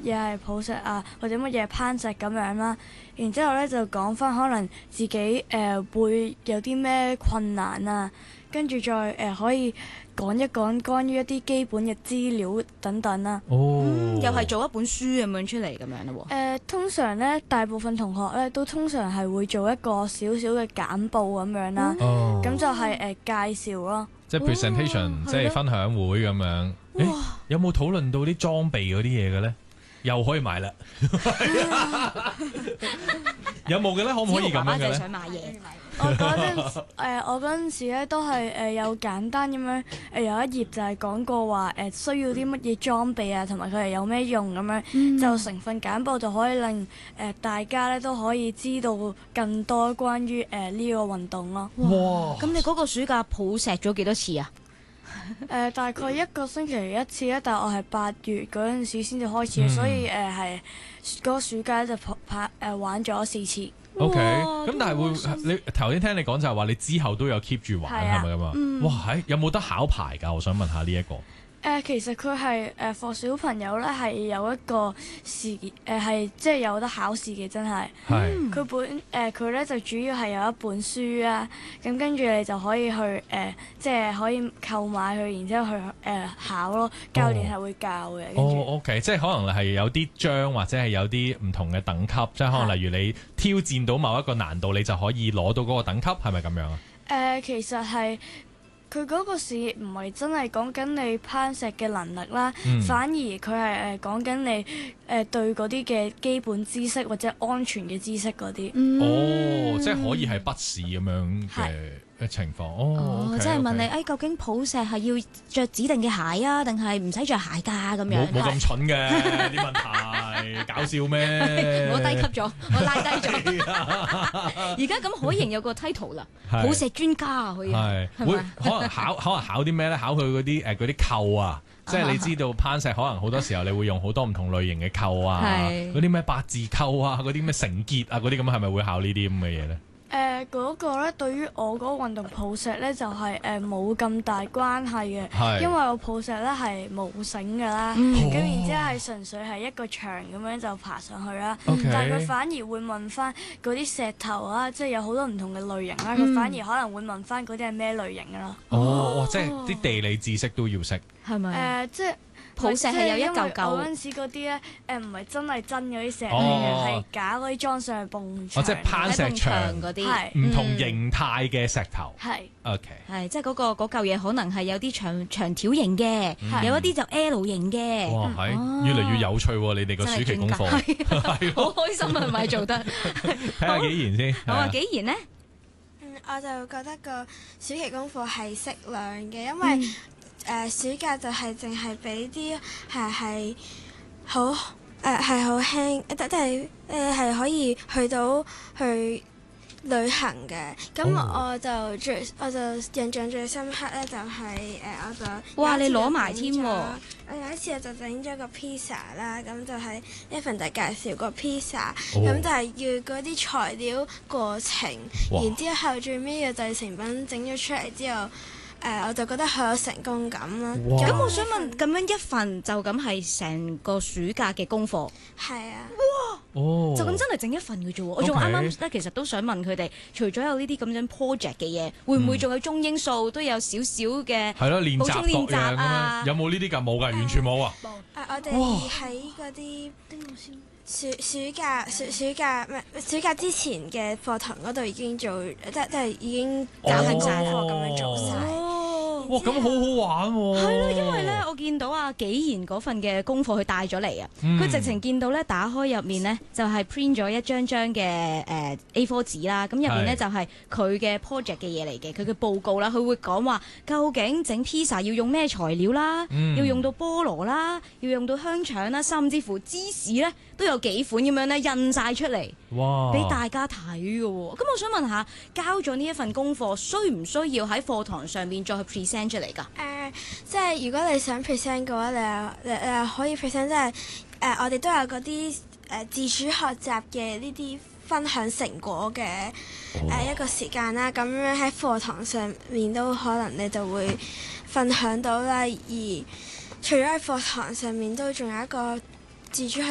嘢係抱石啊，或者乜嘢係攀石咁樣啦。然之後咧就講翻可能自己會有啲咩困難啊，跟住再可以講一講關於一啲基本嘅資料等等啦。 又係做一本書咁樣出嚟咁樣咯喎。 通常咧大部分同學咧都通常係會做一個少少嘅簡報咁樣啦，咁就係介紹咯。 即係 presentation，即係分享會咁樣。有冇討論到啲裝備嗰啲嘢嘅咧？又可以買啦。有冇嘅咧？可唔可以咁樣嘅咧？ 想買嘢。 我嗰陣時咧都係有簡單咁樣有一頁就係講過話需要啲乜嘢裝備啊，同埋佢哋有咩用咁樣，就成份簡報就可以令大家咧都可以知道更多關於呢個運動咯。 哇！咁你嗰個暑假抱石咗幾多次啊？ 大概一個星期一次咧，但係我係8月嗰陣時先至開始，所以係嗰個暑假就玩咗4次。 OK， 咁但係你頭先聽你講就係話你之後都有 keep 住玩係咪咁啊？哇，有冇得考牌㗎？我想問下呢一個。 其實佢係for 小朋友咧係有一個係即係有得考試嘅，真係。佢咧就主要係有一本書啊，咁跟住你就可以去即係可以購買佢，然之後去考咯。教練係會教嘅。 OK， 即係可能係有啲章或者係有啲唔同嘅等級，即係可能例如你挑戰到某一個難度，你就可以攞到嗰個等級，係咪咁樣啊？ 其實係。佢嗰個事業唔係真係講緊你攀石嘅能力啦，反而佢係講緊你對嗰啲嘅基本知識或者安全嘅知識嗰啲。 即係可以係筆試咁樣嘅情況。 即係問你究竟抱石係要着指定嘅鞋啊，定係唔使着鞋㗎咁樣？ 冇咁蠢嘅啲問題，搞笑咩？ 我低級咗，我拉低咗。而家咁可以有個 title 啦，抱石專家啊，可以係會可能考啲咩咧？考佢嗰啲扣啊，即係你知道攀石可能好多時候你會用好多唔同類型嘅扣啊，嗰啲咩八字扣啊，嗰啲咩繩結啊，嗰啲咁係咪會考呢啲咁嘅嘢咧？ 嗰個咧對於我嗰個運動抱石咧就係冇咁大關係嘅，因為我抱石咧係冇繩㗎啦，咁然之後係純粹係一個牆咁樣就爬上去啦。但係佢反而會問翻嗰啲石頭啊，即係有好多唔同嘅類型啦，佢反而可能會問翻嗰啲係咩類型㗎咯。 即係啲地理知識都要識， 係咪？ 即係。 抱石係有一嚿嚿。 我嗰陣時嗰啲咧，唔係真係真嗰啲石嚟嘅，係假嗰啲裝上去蹦牆。 即係攀石牆嗰啲， 唔同形態嘅石頭。 係。 OK。 係，即係嗰嚿嘢可能係有啲長條形嘅，有一啲就 L 型嘅。 哇，係越嚟越有趣喎！你哋個暑期功課係好開心啊，咪做得。 睇下紀賢先。 好啊，紀賢呢？ 我就覺得個暑期功課係適量嘅，因為暑假就係淨係俾啲係好輕，但係可以去旅行嘅。咁我就印象最深刻咧，就係我就哇！你攞埋添喎！ 我有一次我就整咗個 pizza 啦，咁就係一份就介紹個 pizza，咁就係要嗰啲材料過程，然之後最尾嘅製成品整咗出嚟之後。我就覺得好有成功感啦。 咁我想問，咁樣一份就咁係成個暑假嘅功課？ 係啊。 哇！就咁真係整一份嘅啫喎。我仲啱啱咧，其實都想問佢哋，除咗有呢啲咁樣 project 嘅嘢，會唔會仲有中英數都有少少嘅練補充練習啊？ 有冇呢啲㗎？冇㗎，完全冇啊！ 我哋喺嗰啲暑假之前嘅課堂嗰度已經做，即係已經搞緊功課咁樣做晒。 哇，咁好好玩喎！ 係咯，因為咧，我見到阿紀賢嗰份嘅功課佢帶咗嚟啊，佢直情見到咧，打開入面咧就係 print 咗一張嘅A4 紙啦，咁入面咧就係佢嘅 project 嘅嘢嚟嘅，佢嘅報告啦，佢會講話究竟整 pizza 要用咩材料啦，要用到菠蘿啦，要用到香腸啦，甚至乎芝士咧都有幾款咁樣咧印晒出嚟，哇！俾大家睇嘅喎。咁我想問下，交咗呢一份功課，需唔需要喺課堂上面再去 present 出嚟㗎？ 即係如果你想 present 嘅話，你可以 present， 即係我哋都有嗰啲自主學習嘅呢啲分享成果嘅一個時間啦。咁樣喺課堂上面都可能你就會分享到啦。而除咗喺課堂上面，都仲有一個自主學